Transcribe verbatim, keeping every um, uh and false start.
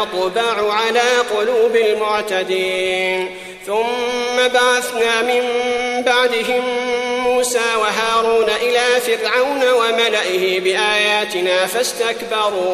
نطبع على قلوب المعتدين ثم بعثنا من بعدهم موسى وهارون إلى فرعون وملئه بآياتنا فاستكبروا